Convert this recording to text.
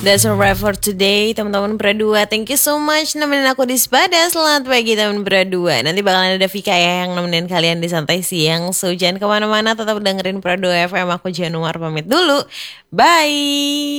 That's a wrap for today, teman-teman berdua. Thank you so much nemenin aku di Sepada. Selamat pagi teman berdua. Nanti bakalan ada Vika ya yang nemenin kalian di santai siang. So jangan kemana-mana, tetap dengerin Berdua FM. Aku Januar pamit dulu. Bye.